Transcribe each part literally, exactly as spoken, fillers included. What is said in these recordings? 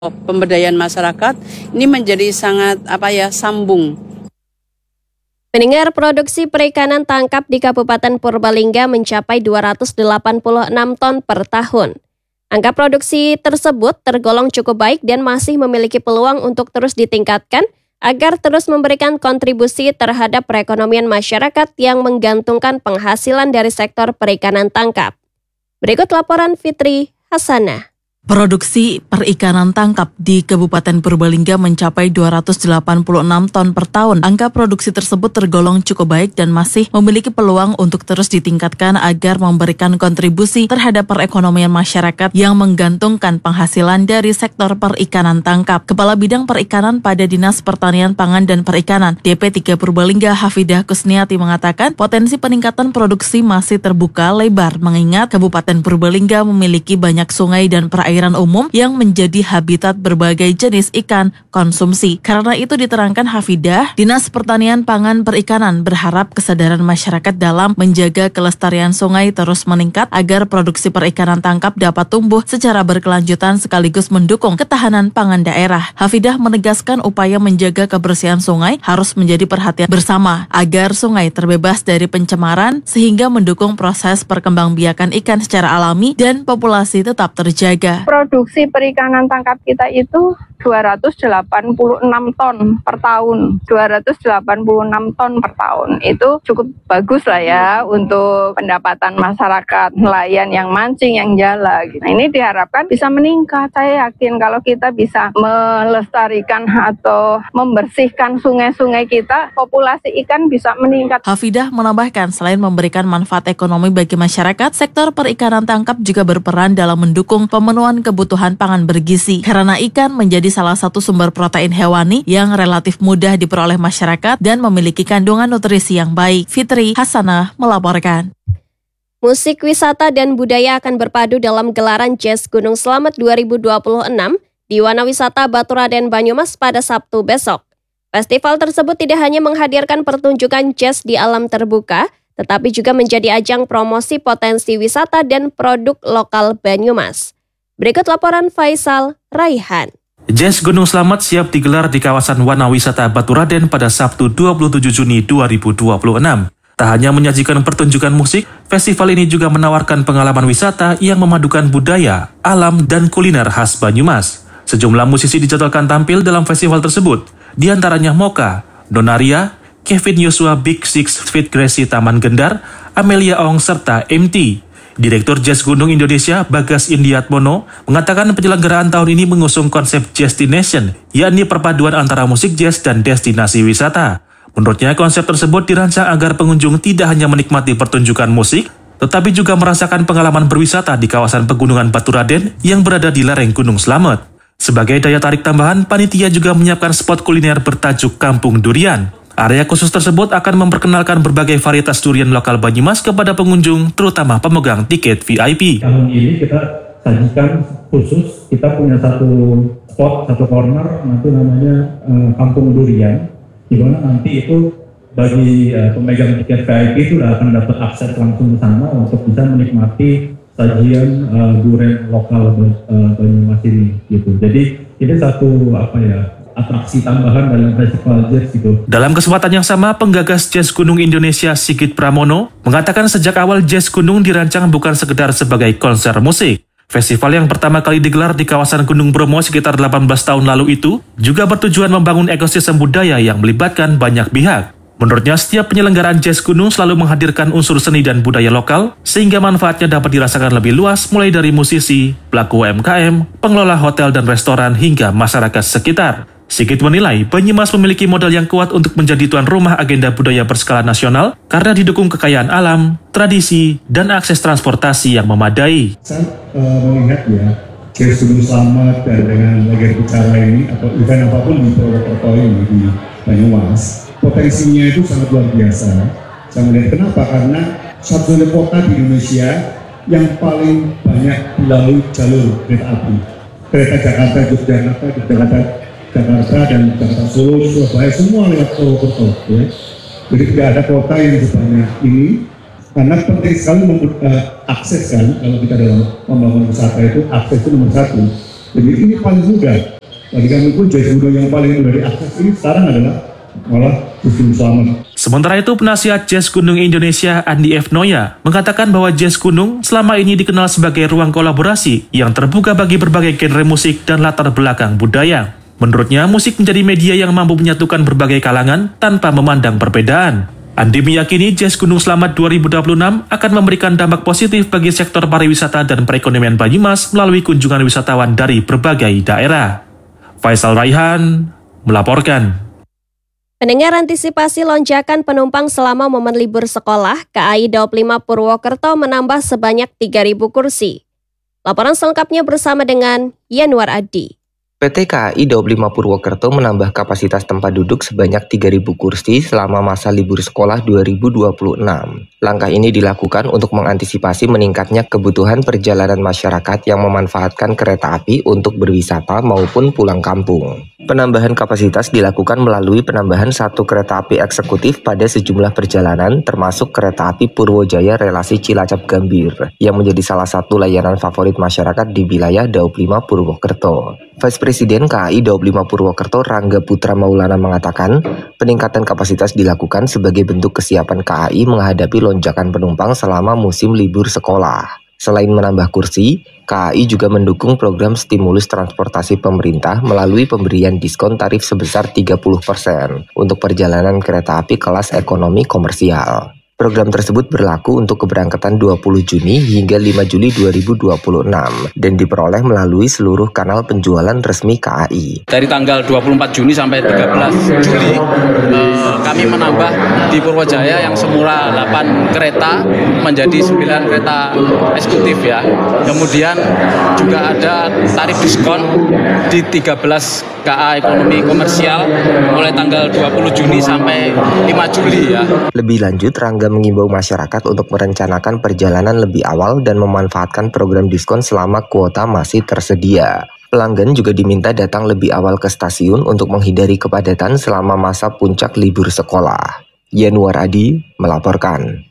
pemberdayaan masyarakat ini menjadi sangat apa ya sambung. Pendengar, produksi perikanan tangkap di Kabupaten Purbalingga mencapai dua ratus delapan puluh enam ton per tahun. Angka produksi tersebut tergolong cukup baik dan masih memiliki peluang untuk terus ditingkatkan agar terus memberikan kontribusi terhadap perekonomian masyarakat yang menggantungkan penghasilan dari sektor perikanan tangkap. Berikut laporan Fitri Hasanah. Produksi perikanan tangkap di Kabupaten Purbalingga mencapai dua ratus delapan puluh enam ton per tahun. Angka produksi tersebut tergolong cukup baik dan masih memiliki peluang untuk terus ditingkatkan agar memberikan kontribusi terhadap perekonomian masyarakat yang menggantungkan penghasilan dari sektor perikanan tangkap. Kepala Bidang Perikanan pada Dinas Pertanian Pangan dan Perikanan D P tiga Purbalingga Hafidah Kusniati mengatakan potensi peningkatan produksi masih terbuka lebar mengingat Kabupaten Purbalingga memiliki banyak sungai dan perairan perairan umum yang menjadi habitat berbagai jenis ikan konsumsi. Karena itu diterangkan Hafidah, Dinas Pertanian Pangan Perikanan berharap kesadaran masyarakat dalam menjaga kelestarian sungai terus meningkat agar produksi perikanan tangkap dapat tumbuh secara berkelanjutan sekaligus mendukung ketahanan pangan daerah. Hafidah menegaskan upaya menjaga kebersihan sungai harus menjadi perhatian bersama agar sungai terbebas dari pencemaran sehingga mendukung proses perkembangbiakan ikan secara alami dan populasi tetap terjaga. Produksi perikanan tangkap kita itu dua ratus delapan puluh enam ton per tahun. dua ratus delapan puluh enam ton per tahun. Itu cukup bagus lah ya untuk pendapatan masyarakat, nelayan yang mancing, yang jala. Nah, ini diharapkan bisa meningkat. Saya yakin kalau kita bisa melestarikan atau membersihkan sungai-sungai kita, populasi ikan bisa meningkat. Hafidah menambahkan selain memberikan manfaat ekonomi bagi masyarakat, sektor perikanan tangkap juga berperan dalam mendukung pemenuhan kebutuhan pangan bergizi karena ikan menjadi salah satu sumber protein hewani yang relatif mudah diperoleh masyarakat dan memiliki kandungan nutrisi yang baik. Fitri Hasanah melaporkan. Musik, wisata, dan budaya akan berpadu dalam gelaran Jazz Gunung Slamet dua ribu dua puluh enam di Wana Wisata Baturaden Banyumas pada Sabtu besok. Festival tersebut tidak hanya menghadirkan pertunjukan jazz di alam terbuka, tetapi juga menjadi ajang promosi potensi wisata dan produk lokal Banyumas. Berikut laporan Faisal Raihan. Jazz Gunung Slamet siap digelar di kawasan Wana Wisata Baturaden pada Sabtu dua puluh tujuh Juni dua ribu dua puluh enam. Tak hanya menyajikan pertunjukan musik, festival ini juga menawarkan pengalaman wisata yang memadukan budaya, alam, dan kuliner khas Banyumas. Sejumlah musisi dijadwalkan tampil dalam festival tersebut, di antaranya Moka, Donaria, Kevin Yosua Big Six Fit Gracie Taman Gendar, Amelia Ong, serta M T. Direktur Jazz Gunung Indonesia Bagas Indiatmono mengatakan penyelenggaraan tahun ini mengusung konsep Jazztination, yakni perpaduan antara musik jazz dan destinasi wisata. Menurutnya konsep tersebut dirancang agar pengunjung tidak hanya menikmati pertunjukan musik, tetapi juga merasakan pengalaman berwisata di kawasan pegunungan Baturaden yang berada di lereng Gunung Slamet. Sebagai daya tarik tambahan, panitia juga menyiapkan spot kuliner bertajuk Kampung Durian. Area khusus tersebut akan memperkenalkan berbagai varietas durian lokal Banyumas kepada pengunjung, terutama pemegang tiket V I P. Tahun ini kita sajikan khusus, kita punya satu spot, satu corner, nanti namanya uh, Kampung Durian, di mana nanti itu bagi uh, pemegang tiket V I P itu akan dapat akses langsung ke sana untuk bisa menikmati sajian uh, durian lokal uh, Banyumas ini. Gitu. Jadi ini satu apa ya? atraksi tambahan dalam festival jazz gitu. Dalam kesempatan yang sama, penggagas Jazz Gunung Indonesia Sigit Pramono mengatakan sejak awal Jazz Gunung dirancang bukan sekedar sebagai konser musik. Festival yang pertama kali digelar di kawasan Gunung Bromo sekitar delapan belas tahun lalu itu juga bertujuan membangun ekosistem budaya yang melibatkan banyak pihak. Menurutnya, setiap penyelenggaraan Jazz Gunung selalu menghadirkan unsur seni dan budaya lokal sehingga manfaatnya dapat dirasakan lebih luas mulai dari musisi, pelaku U M K M, pengelola hotel dan restoran hingga masyarakat sekitar. Sigit menilai Banyumas memiliki modal yang kuat untuk menjadi tuan rumah agenda budaya berskala nasional karena didukung kekayaan alam, tradisi, dan akses transportasi yang memadai. Saya uh, melihat ya, Jazz Gunung Slamet dan dengan laga bicara ini atau event apapun di Purwokerto ini di Banyumas, potensinya itu sangat luar biasa. Saya melihat kenapa? Karena satu-satunya kota di Indonesia yang paling banyak dilalui jalur kereta api. Kereta Jakarta, Yogyakarta, Yogyakarta, Jakarta dan Jakarta Solo, Surabaya, semua lewat Purwokerto. Ya. Jadi tidak ada kota yang sebanyak ini, karena penting sekali uh, akses kan, kalau kita dalam membangun wisata itu, akses itu nomor satu. Jadi ini paling mudah. Tadi kami pun jazz gunung yang paling mudah diakses ini sekarang adalah malah Gunung Slamet. Sementara itu, penasihat Jazz Gunung Indonesia Andi F. Noya mengatakan bahwa jazz gunung selama ini dikenal sebagai ruang kolaborasi yang terbuka bagi berbagai genre musik dan latar belakang budaya. Menurutnya, musik menjadi media yang mampu menyatukan berbagai kalangan tanpa memandang perbedaan. Andi meyakini Jazz Gunung Slamet dua ribu dua puluh enam akan memberikan dampak positif bagi sektor pariwisata dan perekonomian Banyumas melalui kunjungan wisatawan dari berbagai daerah. Faisal Raihan melaporkan. Pendengar, antisipasi lonjakan penumpang selama momen libur sekolah, K A I Daob lima Purwokerto menambah sebanyak tiga ribu kursi. Laporan selengkapnya bersama dengan Yanuar Adi. P T K A I Daob lima Purwokerto menambah kapasitas tempat duduk sebanyak tiga ribu kursi selama masa libur sekolah dua ribu dua puluh enam. Langkah ini dilakukan untuk mengantisipasi meningkatnya kebutuhan perjalanan masyarakat yang memanfaatkan kereta api untuk berwisata maupun pulang kampung. Penambahan kapasitas dilakukan melalui penambahan satu kereta api eksekutif pada sejumlah perjalanan, termasuk kereta api Purwojaya relasi Cilacap Gambir, yang menjadi salah satu layanan favorit masyarakat di wilayah Daob lima Purwokerto. Vice Presiden K A I Daob lima Purwokerto Rangga Putra Maulana mengatakan, peningkatan kapasitas dilakukan sebagai bentuk kesiapan K A I menghadapi lonjakan penumpang selama musim libur sekolah. Selain menambah kursi, K A I juga mendukung program stimulus transportasi pemerintah melalui pemberian diskon tarif sebesar tiga puluh persen untuk perjalanan kereta api kelas ekonomi komersial. Program tersebut berlaku untuk keberangkatan dua puluh Juni hingga lima Juli dua ribu dua puluh enam dan diperoleh melalui seluruh kanal penjualan resmi K A I. Dari tanggal dua puluh empat Juni sampai tiga belas Juli eh, kami menambah di Purwojaya yang semula delapan kereta menjadi sembilan kereta eksekutif ya. Kemudian juga ada tarif diskon di tiga belas K A ekonomi komersial mulai tanggal dua puluh Juni sampai lima Juli ya. Lebih lanjut, Rangga mengimbau masyarakat untuk merencanakan perjalanan lebih awal dan memanfaatkan program diskon selama kuota masih tersedia. Pelanggan juga diminta datang lebih awal ke stasiun untuk menghindari kepadatan selama masa puncak libur sekolah. Yanuar Adi melaporkan.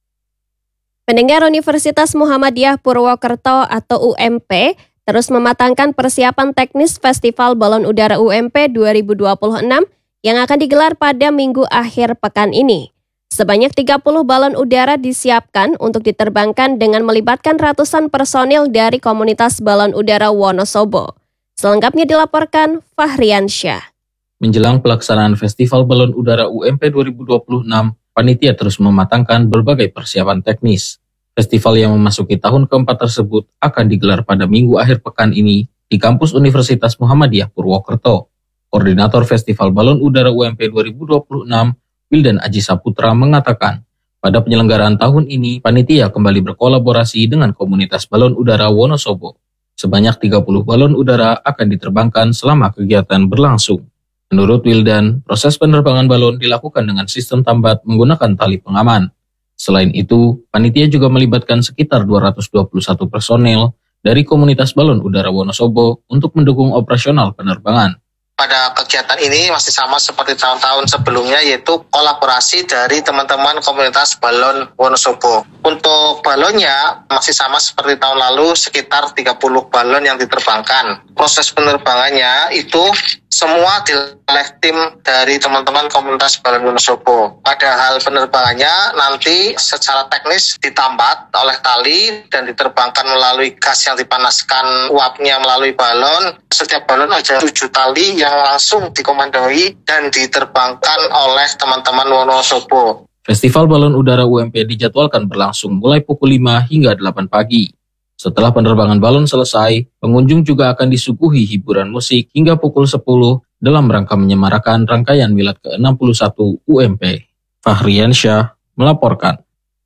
Pendengar, Universitas Muhammadiyah Purwokerto atau U M P terus mematangkan persiapan teknis Festival Balon Udara U M P dua ribu dua puluh enam yang akan digelar pada minggu akhir pekan ini. Sebanyak tiga puluh balon udara disiapkan untuk diterbangkan dengan melibatkan ratusan personil dari komunitas balon udara Wonosobo. Selengkapnya dilaporkan Fahrian Syah. Menjelang pelaksanaan Festival Balon Udara U M P dua ribu dua puluh enam, panitia terus mematangkan berbagai persiapan teknis. Festival yang memasuki tahun keempat tersebut akan digelar pada minggu akhir pekan ini di kampus Universitas Muhammadiyah Purwokerto. Koordinator Festival Balon Udara U M P dua ribu dua puluh enam, Wildan Aji Saputra mengatakan, pada penyelenggaraan tahun ini, panitia kembali berkolaborasi dengan komunitas balon udara Wonosobo. Sebanyak tiga puluh balon udara akan diterbangkan selama kegiatan berlangsung. Menurut Wildan, proses penerbangan balon dilakukan dengan sistem tambat menggunakan tali pengaman. Selain itu, panitia juga melibatkan sekitar dua ratus dua puluh satu personel dari komunitas balon udara Wonosobo untuk mendukung operasional penerbangan. Pada kegiatan ini masih sama seperti tahun-tahun sebelumnya, yaitu kolaborasi dari teman-teman komunitas balon Wonosobo. Untuk balonnya masih sama seperti tahun lalu, sekitar tiga puluh balon yang diterbangkan. Proses penerbangannya itu semua oleh tim dari teman-teman komunitas balon Wonosobo. Padahal penerbangannya nanti secara teknis ditambat oleh tali dan diterbangkan melalui gas yang dipanaskan uapnya melalui balon. Setiap balon ada tujuh tali yang langsung dikomandoi dan diterbangkan oleh teman-teman Wonosobo. Festival Balon Udara U M P dijadwalkan berlangsung mulai pukul lima hingga delapan pagi. Setelah penerbangan balon selesai, pengunjung juga akan disuguhi hiburan musik hingga pukul sepuluh dalam rangka menyemarakan rangkaian milad ke enam puluh satu U M P. Fahrian Syah melaporkan.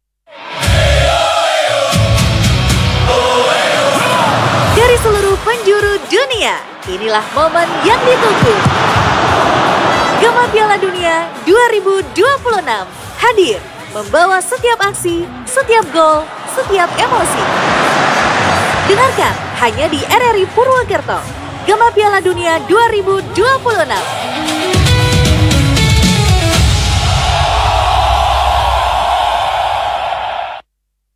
Dari seluruh penjuru dunia, inilah momen yang ditunggu. Gema Piala Dunia dua ribu dua puluh enam hadir membawa setiap aksi, setiap gol, setiap emosi. Dengarkan hanya di R R I Purwokerto. Gema Piala Dunia dua ribu dua puluh enam.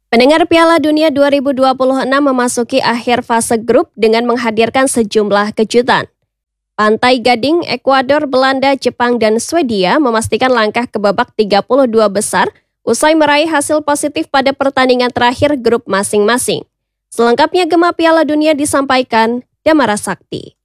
Pendengar, Piala Dunia dua ribu dua puluh enam memasuki akhir fase grup dengan menghadirkan sejumlah kejutan. Pantai Gading, Ekuador, Belanda, Jepang, dan Swedia memastikan langkah ke babak tiga puluh dua besar usai meraih hasil positif pada pertandingan terakhir grup masing-masing. Selengkapnya Gema Piala Dunia disampaikan Damara Sakti.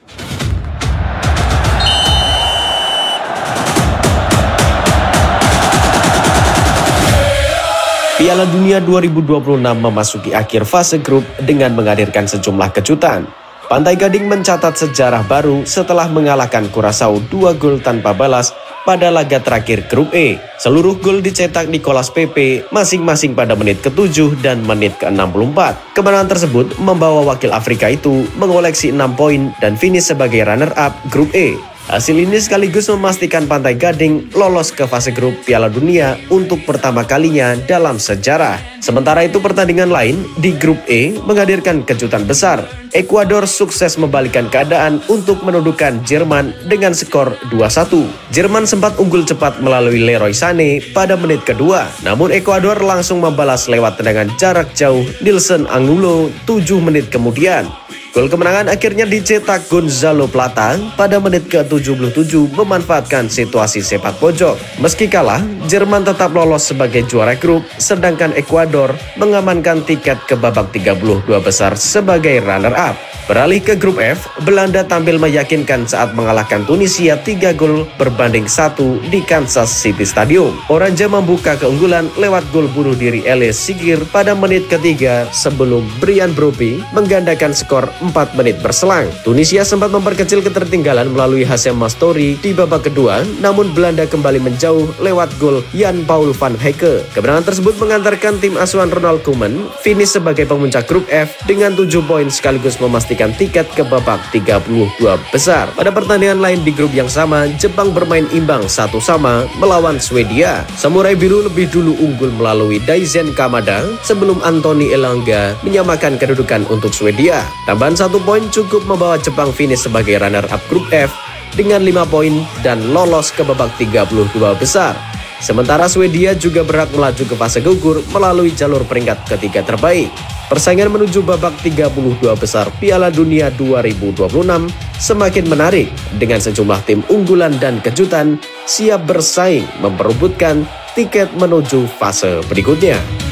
Piala Dunia dua ribu dua puluh enam memasuki akhir fase grup dengan menghadirkan sejumlah kejutan. Pantai Gading mencatat sejarah baru setelah mengalahkan Curaçao dua gol tanpa balas pada laga terakhir grup E. Seluruh gol dicetak Nicolas Pepe masing-masing pada menit ketujuh dan menit ke enam puluh empat. Kemenangan tersebut membawa wakil Afrika itu mengoleksi enam poin dan finish sebagai runner-up grup E. Hasil ini sekaligus memastikan Pantai Gading lolos ke fase grup Piala Dunia untuk pertama kalinya dalam sejarah. Sementara itu pertandingan lain di grup E menghadirkan kejutan besar. Ekuador sukses membalikkan keadaan untuk menundukkan Jerman dengan skor dua satu. Jerman sempat unggul cepat melalui Leroy Sané pada menit kedua. Namun Ekuador langsung membalas lewat tendangan jarak jauh Nilson Angulo tujuh menit kemudian. Gol kemenangan akhirnya dicetak Gonzalo Plata pada menit ke tujuh puluh tujuh memanfaatkan situasi sepak pojok. Meski kalah, Jerman tetap lolos sebagai juara grup, sedangkan Ekuador mengamankan tiket ke babak tiga puluh dua besar sebagai runner-up. Beralih ke grup F, Belanda tampil meyakinkan saat mengalahkan Tunisia tiga gol berbanding satu di Kansas City Stadium. Oranje membuka keunggulan lewat gol bunuh diri Elias Sigir pada menit ketiga sebelum Brian Brobbey menggandakan skor empat menit berselang. Tunisia sempat memperkecil ketertinggalan melalui Hassem Mastori di babak kedua, namun Belanda kembali menjauh lewat gol Jan Paul van Hecke. Kemenangan tersebut mengantarkan tim asuhan Ronald Koeman finish sebagai pemuncak grup F dengan tujuh poin sekaligus memastikan tiket ke babak tiga puluh dua besar. Pada pertandingan lain di grup yang sama, Jepang bermain imbang satu sama melawan Swedia. Samurai Biru lebih dulu unggul melalui Daizen Kamada sebelum Anthony Elanga menyamakan kedudukan untuk Swedia. Tambahan satu poin cukup membawa Jepang finish sebagai runner-up grup F dengan lima poin dan lolos ke babak tiga puluh dua besar. Sementara Swedia juga berhak melaju ke fase gugur melalui jalur peringkat ketiga terbaik. Persaingan menuju babak tiga puluh dua besar Piala Dunia dua ribu dua puluh enam semakin menarik dengan sejumlah tim unggulan dan kejutan siap bersaing memperebutkan tiket menuju fase berikutnya.